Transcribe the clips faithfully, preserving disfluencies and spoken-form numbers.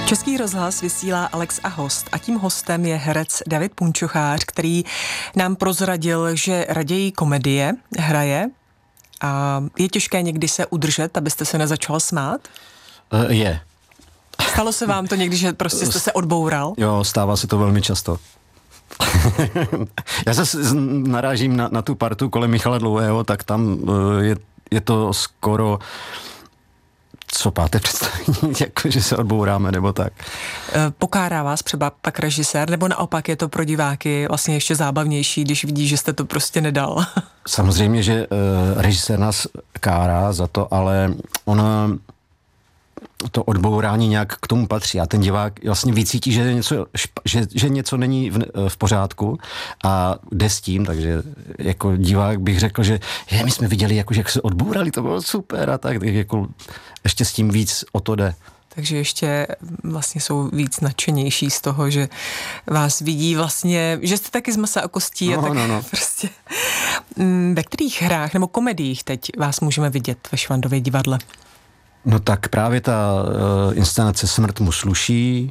Český rozhlas vysílá Alex a host a tím hostem je herec David Punčochář, který nám prozradil, že raději komedie hraje a je těžké někdy se udržet, abyste se nezačal smát? Je. Stalo se vám to někdy, že prostě jste se odboural? Jo, stává se to velmi často. Já se narážím na, na tu partu kolem Michala Dlouhého, tak tam je, je to skoro co páté představení, jako že se odbouráme, nebo tak. Pokárá vás třeba pak režisér, nebo naopak je to pro diváky vlastně ještě zábavnější, když vidí, že jste to prostě nedal? Samozřejmě, že uh, režisér nás kárá za to, ale ona to odbourání nějak k tomu patří a ten divák vlastně vycítí, že něco, že, že něco není v, v pořádku a jde s tím, takže jako divák bych řekl, že je, my jsme viděli, jako, že jak se odbourali, to bylo super a tak, tak jako ještě s tím víc o to jde. Takže ještě vlastně jsou víc nadšenější z toho, že vás vidí vlastně, že jste taky z masa a kostí no, a tak no, no. prostě. Ve kterých hrách nebo komediích teď vás můžeme vidět ve Švandově divadle? No tak právě ta uh, inscenace Smrt mu sluší.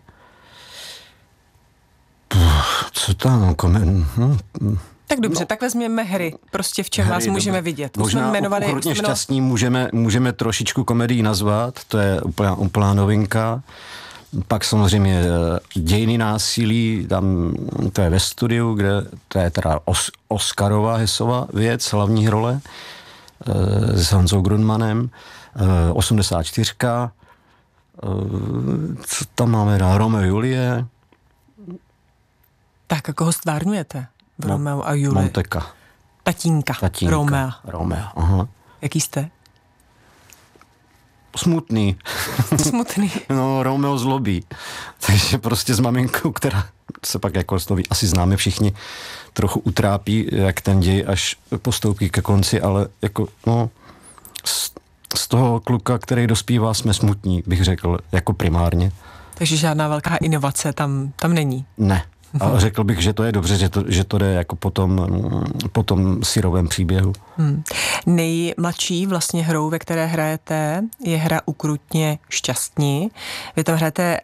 Puh, co tam? Komen... Hm, hm. Tak dobře, no, tak vezměme hry. Prostě v čem hry, vás můžeme dobře. vidět. Možná jmenovali, Ukrutně jmenovali... šťastní můžeme, můžeme trošičku komedii nazvat, to je úplná, úplná novinka. Pak samozřejmě Dějiny násilí, tam to je ve studiu, kde to je teda Os, Oscarova Hesova věc, hlavní role uh, s Honzou Grundmanem. osmdesát čtyři. Co tam máme? Romeo a Julie. Tak a koho stvárňujete v Romeo a Julie? Monteka. Tatínka. Tatínka. Romea. Romea, aha. Jaký jste? Smutný. Smutný. No, Romeo zlobí. Takže prostě s maminkou, která se pak jako sloví, asi známe všichni, trochu utrápí, jak ten děj až postoupí ke konci, ale jako, no, z toho kluka, který dospívá, jsme smutní, bych řekl, jako primárně. Takže žádná velká inovace tam, tam není? Ne. A řekl bych, že to je dobře, že to, že to jde jako po tom, po tom syrovém příběhu. Hmm. Nejmladší vlastně hrou, ve které hrajete, je hra Ukrutně šťastní. Vy tam hrajete